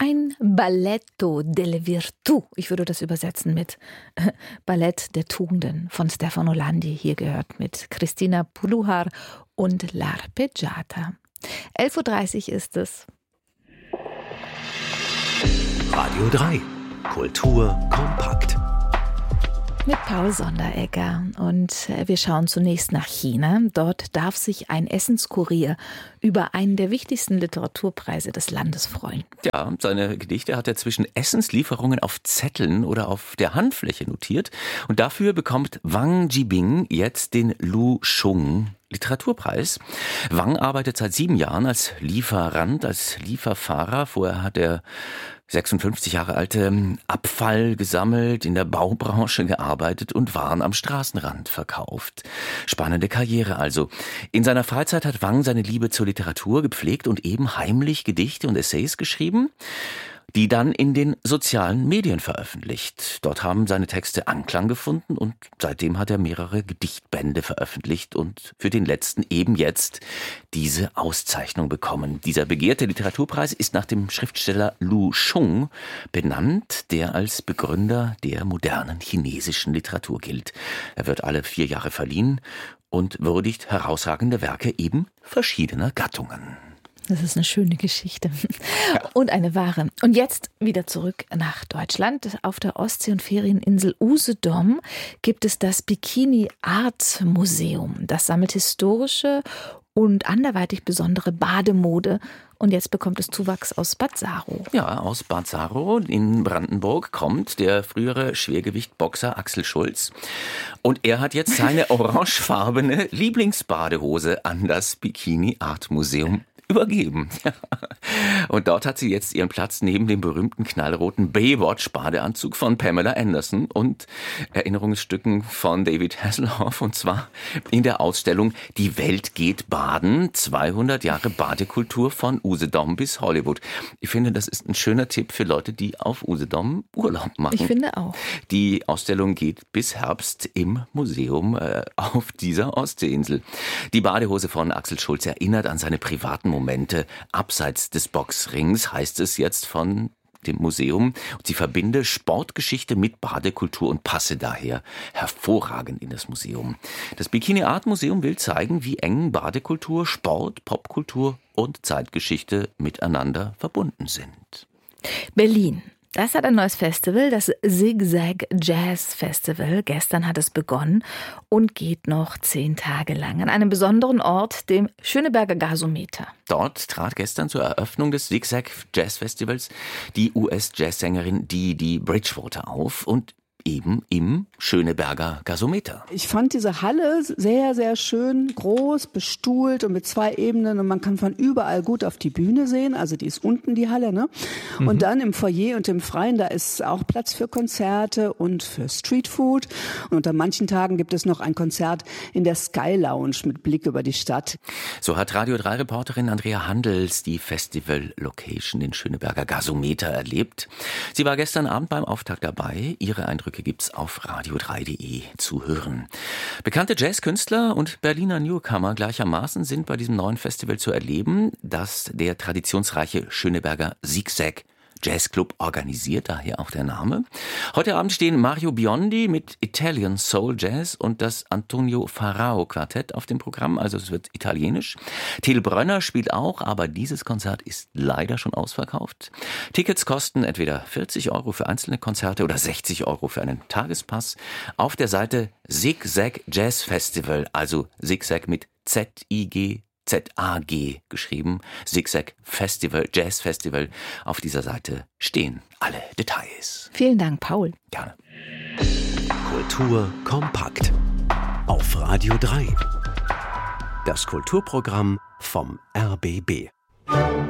Ein Balletto delle Virtù. Ich würde das übersetzen mit Ballett der Tugenden von Stefano Landi. Hier gehört mit Cristina Puluhar und L'Arpeggiata. 11.30 Uhr ist es. Radio 3. Kultur kompakt. Mit Paul Sonderegger. Und wir schauen zunächst nach China. Dort darf sich ein Essenskurier über einen der wichtigsten Literaturpreise des Landes freuen. Ja, seine Gedichte hat er zwischen Essenslieferungen auf Zetteln oder auf der Handfläche notiert. Und dafür bekommt Wang Jibing jetzt den Lu Xun Literaturpreis. Wang arbeitet seit 7 Jahren als Lieferant, als Lieferfahrer. Vorher hat er 56 Jahre alte Abfall gesammelt, in der Baubranche gearbeitet und Waren am Straßenrand verkauft. Spannende Karriere also. In seiner Freizeit hat Wang seine Liebe zur Literatur gepflegt und eben heimlich Gedichte und Essays geschrieben, die dann in den sozialen Medien veröffentlicht. Dort haben seine Texte Anklang gefunden und seitdem hat er mehrere Gedichtbände veröffentlicht und für den letzten eben jetzt diese Auszeichnung bekommen. Dieser begehrte Literaturpreis ist nach dem Schriftsteller Lu Xun benannt, der als Begründer der modernen chinesischen Literatur gilt. Er wird alle 4 Jahre verliehen und würdigt herausragende Werke eben verschiedener Gattungen. Das ist eine schöne Geschichte. Und eine wahre. Und jetzt wieder zurück nach Deutschland. Auf der Ostsee- und Ferieninsel Usedom gibt es das Bikini Art Museum. Das sammelt historische und anderweitig besondere Bademode. Und jetzt bekommt es Zuwachs aus Bad Saro. Ja, aus Bad Saro in Brandenburg kommt der frühere Schwergewichtboxer Axel Schulz. Und er hat jetzt seine orangefarbene Lieblingsbadehose an das Bikini Art Museum übergeben. Und dort hat sie jetzt ihren Platz neben dem berühmten knallroten Baywatch-Badeanzug von Pamela Anderson und Erinnerungsstücken von David Hasselhoff, und zwar in der Ausstellung Die Welt geht baden, 200 Jahre Badekultur von Usedom bis Hollywood. Ich finde, das ist ein schöner Tipp für Leute, die auf Usedom Urlaub machen. Ich finde auch. Die Ausstellung geht bis Herbst im Museum auf dieser Ostseeinsel. Die Badehose von Axel Schulz erinnert an seine privaten Momente abseits des Boxrings, heißt es jetzt von dem Museum. Und sie verbinde Sportgeschichte mit Badekultur und passe daher hervorragend in das Museum. Das Bikini Art Museum will zeigen, wie eng Badekultur, Sport, Popkultur und Zeitgeschichte miteinander verbunden sind. Berlin. Das hat ein neues Festival, das Zigzag Jazz Festival. Gestern hat es begonnen und geht noch 10 Tage lang an einem besonderen Ort, dem Schöneberger Gasometer. Dort trat gestern zur Eröffnung des Zigzag Jazz Festivals die US-Jazzsängerin Dee Bridgewater auf und eben im Schöneberger Gasometer. Ich fand diese Halle sehr, sehr schön, groß, bestuhlt und mit 2 Ebenen und man kann von überall gut auf die Bühne sehen, also die ist unten, die Halle, ne? Und dann im Foyer und im Freien, da ist auch Platz für Konzerte und für Streetfood und an manchen Tagen gibt es noch ein Konzert in der Sky Lounge mit Blick über die Stadt. So hat Radio 3-Reporterin Andrea Handels die Festival-Location, den Schöneberger Gasometer, erlebt. Sie war gestern Abend beim Auftakt dabei. Ihre Eindrücke gibt's auf radio3.de zu hören. Bekannte Jazzkünstler und Berliner Newcomer gleichermaßen sind bei diesem neuen Festival zu erleben, das der traditionsreiche Schöneberger Zigzag Jazzclub organisiert, daher auch der Name. Heute Abend stehen Mario Biondi mit Italian Soul Jazz und das Antonio Farao Quartett auf dem Programm, also es wird italienisch. Till Brönner spielt auch, aber dieses Konzert ist leider schon ausverkauft. Tickets kosten entweder 40 € für einzelne Konzerte oder 60 € für einen Tagespass. Auf der Seite Zigzag Jazz Festival, also Zigzag mit ZIG ZAG geschrieben, Zigzag Festival, Jazz Festival. Auf dieser Seite stehen alle Details. Vielen Dank, Paul. Gerne. Kultur kompakt. Auf Radio 3. Das Kulturprogramm vom RBB.